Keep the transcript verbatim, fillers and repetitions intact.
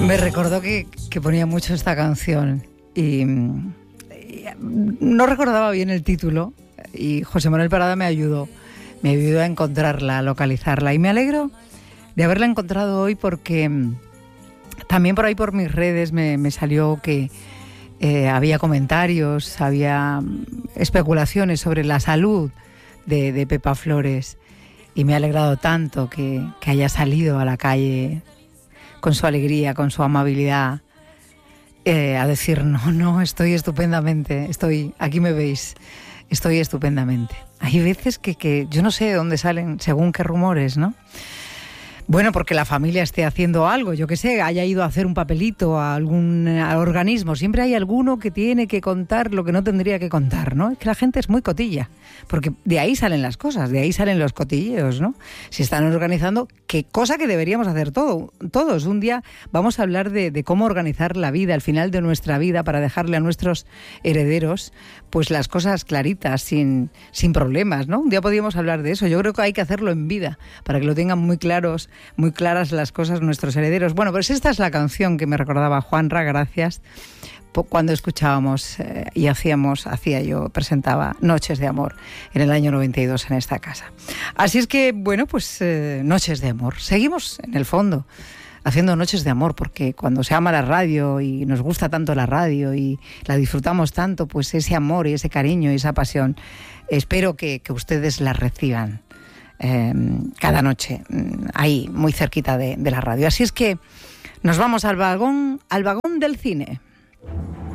Me recordó que, que ponía mucho esta canción y, y no recordaba bien el título y José Manuel Parada me ayudó, me ayudó a encontrarla, a localizarla y me alegro de haberla encontrado hoy porque también por ahí por mis redes me, me salió que eh, había comentarios, había especulaciones sobre la salud de, de Pepa Flores y me ha alegrado tanto que, que haya salido a la calle con su alegría, con su amabilidad, eh, a decir, no, no, estoy estupendamente, estoy, aquí me veis, estoy estupendamente. Hay veces que, que yo no sé de dónde salen, según qué rumores, ¿no? Bueno, porque la familia esté haciendo algo, yo qué sé, haya ido a hacer un papelito a algún organismo. Siempre hay alguno que tiene que contar lo que no tendría que contar, ¿no? Es que la gente es muy cotilla, porque de ahí salen las cosas, de ahí salen los cotilleos, ¿no? Se están organizando, qué cosa que deberíamos hacer todo, todos. Un día vamos a hablar de, de cómo organizar la vida, el final de nuestra vida, para dejarle a nuestros herederos pues las cosas claritas, sin, sin problemas, ¿no? Un día podríamos hablar de eso. Yo creo que hay que hacerlo en vida, para que lo tengan muy claros, muy claras las cosas nuestros herederos. Bueno, pues esta es la canción que me recordaba Juanra, gracias, cuando escuchábamos eh, y hacíamos, hacía yo, presentaba Noches de Amor en el año noventa y dos en esta casa. Así es que, bueno, pues eh, Noches de Amor. Seguimos, en el fondo, haciendo Noches de Amor, porque cuando se ama la radio y nos gusta tanto la radio y la disfrutamos tanto, pues ese amor y ese cariño y esa pasión, espero que, que ustedes la reciban eh, cada noche, ahí, muy cerquita de, de la radio. Así es que nos vamos al vagón, al vagón del cine.